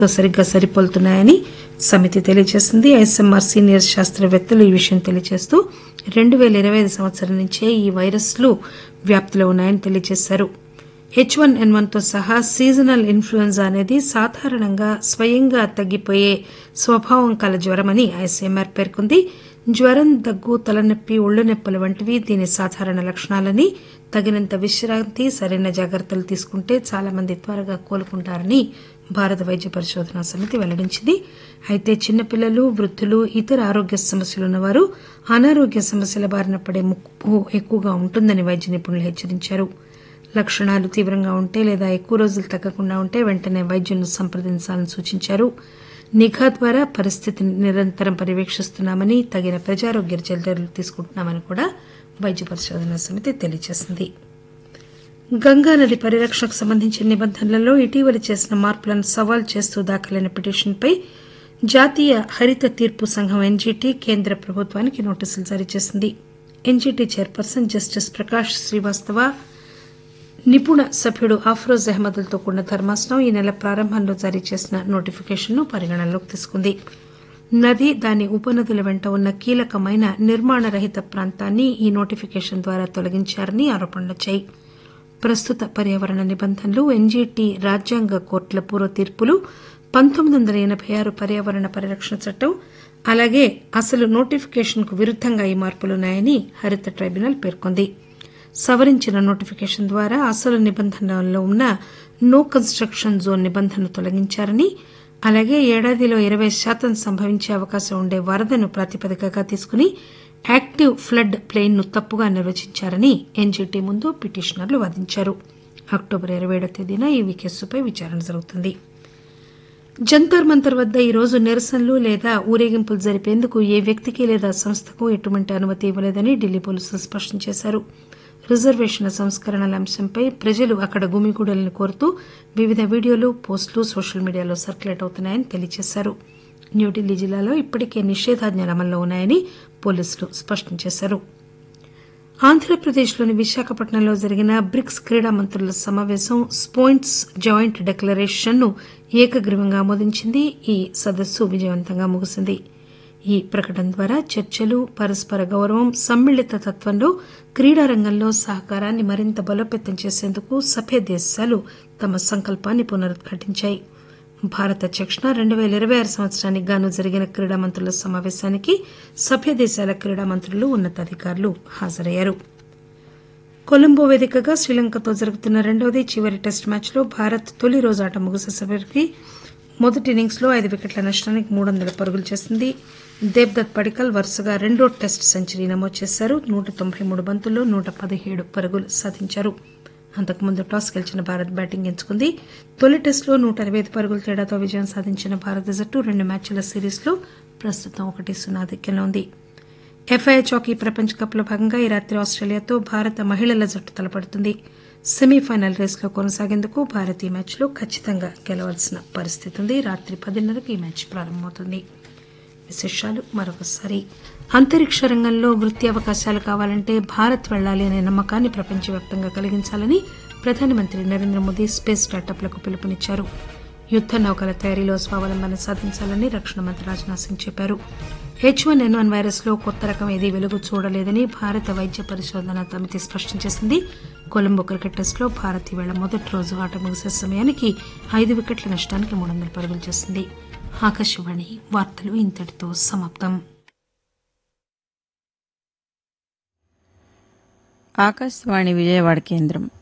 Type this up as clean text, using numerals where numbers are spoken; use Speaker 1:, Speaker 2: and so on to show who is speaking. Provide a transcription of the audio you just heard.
Speaker 1: సరిగ్గా సరిపోలుతున్నాయని సమితి తెలియజేసింది. ఐఎస్ఎంఆర్ సీనియర్ శాస్త్రవేత్తలు ఈ విషయం తెలియజేస్తూ 2025 సంవత్సరం నుంచే ఈ వైరస్లు వ్యాప్తిలో ఉన్నాయని తెలియజేశారు. H1N1తో సహా సీజనల్ ఇన్ఫ్లుయెంజా అనేది సాధారణంగా స్వయంగా తగ్గిపోయే స్వభావం కల జ్వరమని ఐసీఎంఆర్ పేర్కొంది. జ్వరం, దగ్గు, తలనొప్పి, ఒళ్లు నొప్పులు వంటివి దీని సాధారణ లక్షణాలని, తగినంత విశ్రాంతి, సరైన జాగ్రత్తలు తీసుకుంటే చాలా మంది త్వరగా కోలుకుంటారని భారత వైద్య పరిశోధనా సమితి వెల్లడించింది. అయితే చిన్నపిల్లలు, వృద్దులు, ఇతర ఆరోగ్య సమస్యలున్నవారు అనారోగ్య సమస్యల బారిన పడే ముప్పు ఎక్కువగా ఉంటుందని వైద్య నిపుణులు హెచ్చరించారు. లక్షణాలు తీవ్రంగా ఉంటే లేదా ఎక్కువ రోజులు తగ్గకుండా ఉంటే వెంటనే వైద్యులను సంప్రదించాలని సూచించారు. నిఘా ద్వారా పరిస్థితిని నిరంతరం పర్యవేక్షిస్తున్నామని, తగిన ప్రజారోగ్య చర్యలు తీసుకుంటున్నామని కూడా వైద్య పరిశోధనా సమితి తెలియజేసింది. గంగానది పరిరక్షణకు సంబంధించిన నిబంధనలలో ఇటీవల చేసిన మార్పులను సవాల్ చేస్తూ దాఖలైన పిటిషన్పై జాతీయ హరిత తీర్పు సంఘం ఎన్జీటీ కేంద్ర ప్రభుత్వానికి నోటీసులు జారీ చేసింది. NGT chairperson justice Prakash Srivastava, నిపుణ సభ్యుడు అఫ్రోజ్ అహ్మద్లతో కూడిన ధర్మాసనం ఈ నెల ప్రారంభంలో జారీ చేసిన నోటిఫికేషన్ను పరిగణనలోకి తీసుకుంది. నది, దాని ఉపనదుల వెంట ఉన్న కీలకమైన నిర్మాణరహిత ప్రాంతాన్ని ఈ నోటిఫికేషన్ ద్వారా తొలగించారని ఆరోపణలొచ్చాయి. ప్రస్తుత పర్యావరణ నిబంధనలు, ఎన్జీటీ రాజ్యాంగ కోర్టుల పూర్వ తీర్పులు, 1986 పర్యావరణ పరిరక్షణ చట్టం, అలాగే అసలు నోటిఫికేషన్కు విరుద్దంగా ఈ మార్పులున్నాయని హరిత ట్రైబ్యునల్ పేర్కొంది. సవరించిన నోటిఫికేషన్ ద్వారా అసలు నిబంధనల్లో ఉన్న నో కన్స్టక్షన్ జోన్ నిబంధనను తొలగించారని, అలాగే ఏడాదిలో 20% సంభవించే అవకాశం ఉండే వరదను ప్రాతిపదికగా తీసుకుని యాక్టివ్ ఫ్లడ్ ప్లెయిన్ ను తప్పుగా నిర్వచించారని ఎన్జీటీ ముందు పిటిషనర్లు వాదించారు. అక్టోబర్ 27వ తేదీన ఈ కేసుపై విచారణ జరుగుతుంది. జంతర్ మంతర్ వద్ద ఈ రోజు నిరసనలు లేదా ఊరేగింపులు జరిపేందుకు ఏ వ్యక్తికి లేదా సంస్థకు ఎటువంటి అనుమతి ఇవ్వలేదని ఢిల్లీ పోలీసులు స్పష్టం చేశారు. రిజర్వేషన్ల సంస్కరణల అంశంపై ప్రజలు అక్కడ గుమిగూడాలని కోరుతూ వివిధ వీడియోలు, పోస్టులు సోషల్ మీడియాలో సర్క్యులేట్ అవుతున్నాయని తెలియజేశారు. న్యూఢిల్లీ జిల్లాలో ఇప్పటికే నిషేధాజ్ఞలు అమల్లో ఉన్నాయని పోలీసులు స్పష్టం చేశారు. ఆంధ్రప్రదేశ్లోని విశాఖపట్నంలో జరిగిన బ్రిక్స్ క్రీడా మంత్రుల సమావేశం స్పోర్ట్స్ జాయింట్ డిక్లరేషన్ ను ఏకగ్రీవంగా ఆమోదించింది. ఈ సదస్సు విజయవంతంగా ముగిసింది. ఈ ప్రకటన ద్వారా చర్చలు, పరస్పర గౌరవం, సమ్మిళిత తత్వంలో క్రీడారంగంలో సహకారాన్ని మరింత బలోపేతం చేసేందుకు సభ్య దేశాలు తమ సంకల్పాన్ని పునరుద్ఘాటించాయి. భారత అధ్యక్షతన 2026 సంవత్సరానికి గాను జరిగిన క్రీడా మంత్రుల సమావేశానికి సభ్య దేశాల క్రీడా మంత్రులు, ఉన్నతాధికారులు హాజరయ్యారు. కొలంబో వేదికగా శ్రీలంకతో జరుగుతున్న రెండవది, చివరి టెస్టు మ్యాచ్లో భారత్ తొలి రోజు ఆట ముగిసేసరికి మొదటి ఇన్నింగ్స్లో 5 వికెట్ల నష్టానికి 300 పరుగులు చేసింది. దేవ్దత్ పడికల్ వరుసగా రెండో టెస్టు సెంచరీ నమోదు చేశారు. 193 బంతుల్లో 117 పరుగులు సాధించారు. అంతకుముందు టాస్ గెలిచిన భారత్ బ్యాటింగ్ ఎంచుకుంది. తొలి టెస్టులో 125 పరుగుల తేడాతో విజయం సాధించిన భారత జట్టు 2 మ్యాచ్ల సిరీస్లో ప్రస్తుతం 1-0 ఆధిక్యంలో ఉంది. ఎఫ్ఐహెచ్ హాకీ ప్రపంచ కప్లో భాగంగా ఈ రాత్రి ఆస్ట్రేలియాతో భారత మహిళల జట్టు తలపడుతుంది. సెమీఫైనల్ రేసులో కొనసాగేందుకు భారత్ ఈ మ్యాచ్లో ఖచ్చితంగా గెలవాల్సిన పరిస్థితి ఉంది. రాత్రి 10:30కు ఈ మ్యాచ్ ప్రారంభమవుతుంది. విశేషాలు మరొకసారి. అంతరిక్ష రంగంలో వృత్తి అవకాశాలు కావాలంటే భారత్ వెళ్లాలి అనే నమ్మకాన్ని ప్రపంచవ్యాప్తంగా కలిగించాలని ప్రధానమంత్రి నరేంద్ర మోదీ స్పేస్ స్టార్టప్లకు పిలుపునిచ్చారు. యుద్ద నౌకల తయారీలో స్వావలంబన సాధించాలని రక్షణ మంత్రి రాజ్నాథ్ సింగ్ చెప్పారు. H1N1 వైరస్ లో కొత్త రకం ఏదీ వెలుగు చూడలేదని భారత వైద్య పరిశోధనా సమితి స్పష్టం చేసింది. కొలంబో క్రికెట్ టెస్టులో భారత్ ఈవేళ మొదటి రోజు ఆట ముగిసే సమయానికి 5 వికెట్ల నష్టానికి 300 పరుగులు చేసింది. ఆకాశవాణి వార్తలు ఇంతటితో సమాప్తం.
Speaker 2: ఆకాశవాణి విజయవాడ కేంద్రం.